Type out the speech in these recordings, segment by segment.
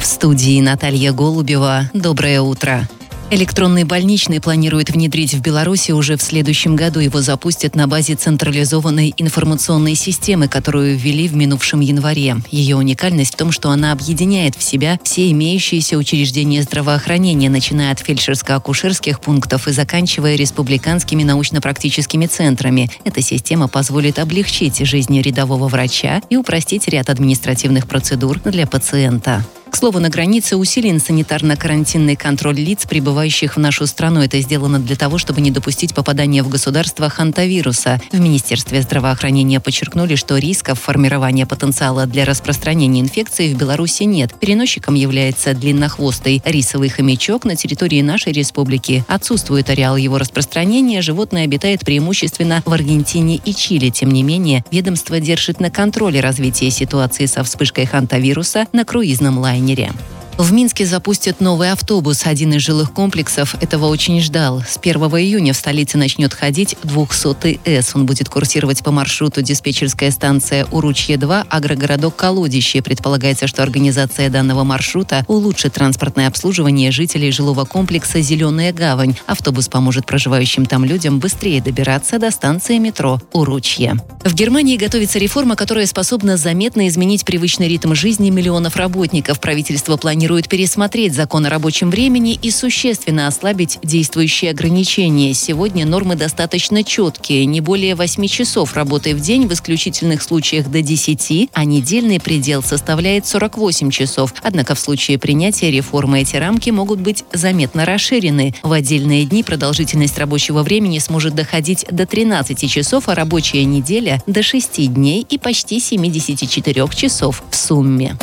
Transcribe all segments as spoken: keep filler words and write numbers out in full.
студии Наталья Голубева. Доброе утро. Электронный больничный планируют внедрить в Беларуси уже в следующем году. Его запустят на базе централизованной информационной системы, которую ввели в минувшем январе. Ее уникальность в том, что она объединяет в себя все имеющиеся учреждения здравоохранения, начиная от фельдшерско-акушерских пунктов и заканчивая республиканскими научно-практическими центрами. Эта система позволит облегчить жизнь рядового врача и упростить ряд административных процедур для пациента. К слову, на границе усилен санитарно-карантинный контроль лиц, прибывающих в нашу страну. Это сделано для того, чтобы не допустить попадания в государство хантавируса. В Министерстве здравоохранения подчеркнули, что рисков формирования потенциала для распространения инфекции в Беларуси нет. Переносчиком является длиннохвостый рисовый хомячок. На территории нашей республики отсутствует ареал его распространения. Животное обитает преимущественно в Аргентине и Чили. Тем не менее, ведомство держит на контроле развитие ситуации со вспышкой хантавируса на круизном лайнере. В Минске запустят новый автобус. Один из жилых комплексов этого очень ждал. С первого июня в столице начнет ходить двухсотый эс. Он будет курсировать по маршруту диспетчерская станция Уручье-два, агрогородок Колодище. Предполагается, что организация данного маршрута улучшит транспортное обслуживание жителей жилого комплекса «Зеленая гавань». Автобус поможет проживающим там людям быстрее добираться до станции метро Уручье. В Германии готовится реформа, которая способна заметно изменить привычный ритм жизни миллионов работников. Правительство планирует пересмотреть закон о рабочем времени и существенно ослабить действующие ограничения. Сегодня нормы достаточно четкие. Не более восьми часов работы в день, в исключительных случаях до десяти, а недельный предел составляет сорок восемь часов. Однако в случае принятия реформы эти рамки могут быть заметно расширены. В отдельные дни продолжительность рабочего времени сможет доходить до тринадцати часов, а рабочая неделя – до шести дней и почти семидесяти четырёх часов в сумме.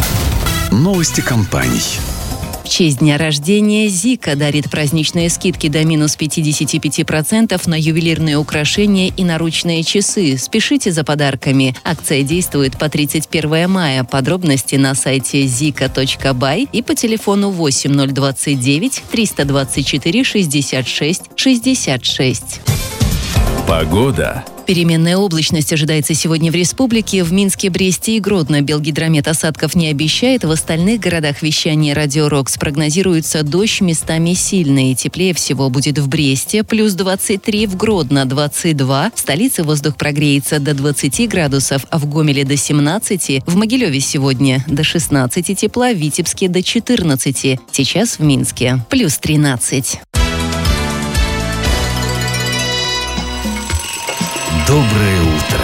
Новости компаний. В честь дня рождения Зика дарит праздничные скидки до минус пятьдесят пять процентов на ювелирные украшения и наручные часы. Спешите за подарками. Акция действует по тридцать первое мая. Подробности на сайте зика точка бай и по телефону восемь ноль двадцать девять триста двадцать четыре шестьдесят шесть шестьдесят шесть. Погода. Переменная облачность ожидается сегодня в республике. В Минске, Бресте и Гродно Белгидромет осадков не обещает. В остальных городах вещания Радио Рокс прогнозируется дождь, местами сильный. Теплее всего будет в Бресте, плюс двадцать три, в Гродно двадцать два. В столице воздух прогреется до двадцати градусов, а в Гомеле до семнадцати. В Могилеве сегодня до шестнадцати тепла, в Витебске до четырнадцати. Сейчас в Минске плюс тринадцать. Доброе